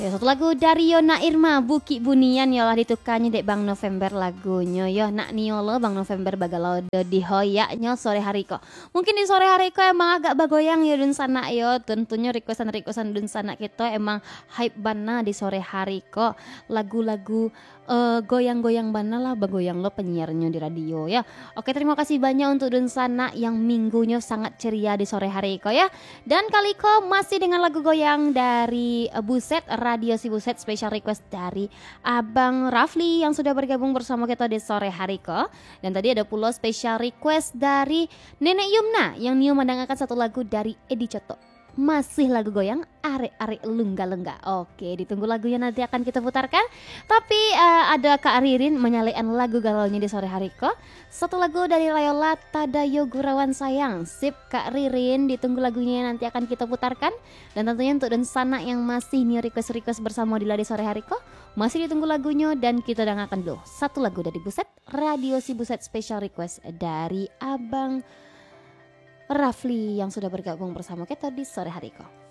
Ya, satu lagu dari Yona Irma Bukit Bunian yalah ditukanya dek Bang November lagunya yo nak niolo Bang November bagalau di hoyaknya sore hari kok. Mungkin di sore hari kok emang agak bagoyang ya dun sana yo. Tentunya requestan dun sana kita emang hype bana di sore hari kok. Lagu-lagu goyang-goyang bana lah bagoyang lo penyiarnya di radio ya. Oke, terima kasih banyak untuk dun sana yang minggunya sangat ceria di sore hari kok ya. Dan kali kok masih dengan lagu goyang dari Buset Radio si Buset, special request dari Abang Rafli yang sudah bergabung bersama kita di sore hari kok. Dan tadi ada pula special request dari Nenek Yumna yang Nio mendengarkan satu lagu dari Edi Coto. Masih lagu goyang Arek-arek lungga-lungga. Oke, ditunggu lagunya nanti akan kita putarkan. Tapi ada Kak Ririn menyalakan lagu galaunya di sore hari kok. Satu lagu dari Layola Tadayo Gurawan Sayang. Sip Kak Ririn, ditunggu lagunya nanti akan kita putarkan. Dan tentunya untuk dan sana yang masih nih request bersama di sore hari kok, masih ditunggu lagunya dan kita dengarkan dulu satu lagu dari Buset Radio si Buset, special request dari Abang Rafli yang sudah bergabung bersama kita di sore hari kok.